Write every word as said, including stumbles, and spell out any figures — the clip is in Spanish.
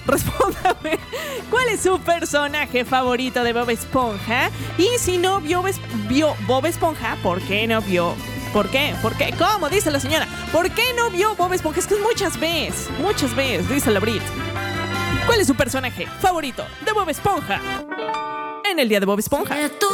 respóndame, ¿cuál es su personaje favorito de Bob Esponja? Y si no vio, vio Bob Esponja, ¿por qué no vio? ¿Por qué? ¿Por qué? ¿Cómo? Dice la señora. ¿Por qué no vio Bob Esponja? Es que es muchas veces, muchas veces, dice la Brit. ¿Cuál es su personaje favorito de Bob Esponja? En el día de Bob Esponja.